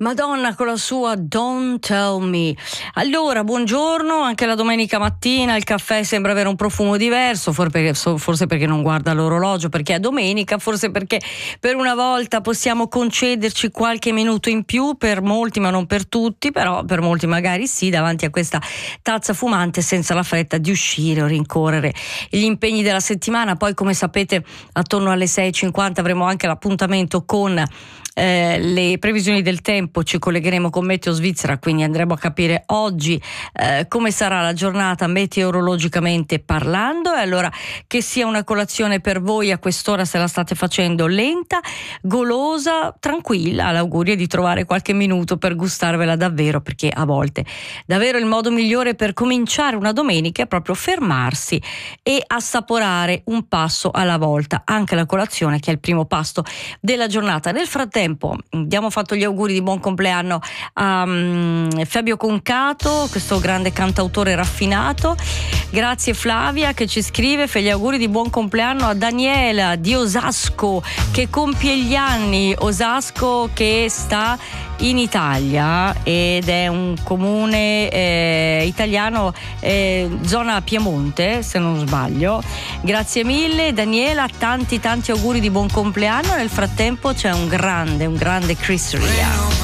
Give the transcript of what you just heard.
Madonna con la sua Don't Tell Me. Allora, buongiorno, anche la domenica mattina il caffè sembra avere un profumo diverso, forse perché non guarda l'orologio, perché è domenica, forse perché per una volta possiamo concederci qualche minuto in più, per molti ma non per tutti, però per molti magari sì, davanti a questa tazza fumante senza la fretta di uscire o rincorrere gli impegni della settimana. Poi, come sapete, attorno alle 6:50 avremo anche l'appuntamento con le previsioni del tempo, ci collegheremo con Meteo Svizzera, quindi andremo a capire oggi come sarà la giornata meteorologicamente parlando, e allora che sia una colazione per voi a quest'ora, se la state facendo, lenta, golosa, tranquilla. L'augurio è di trovare qualche minuto per gustarvela davvero, perché a volte davvero il modo migliore per cominciare una domenica è proprio fermarsi e assaporare un passo alla volta, anche la colazione, che è il primo pasto della giornata. Nel frattempo abbiamo fatto gli auguri di buon compleanno a Fabio Concato, questo grande cantautore raffinato. Grazie Flavia che ci scrive, fa gli auguri di buon compleanno a Daniela di Osasco che compie gli anni. Osasco che sta in Italia ed è un comune italiano, zona Piemonte se non sbaglio. Grazie mille Daniela, tanti auguri di buon compleanno. Nel frattempo c'è un grande Chris Ria.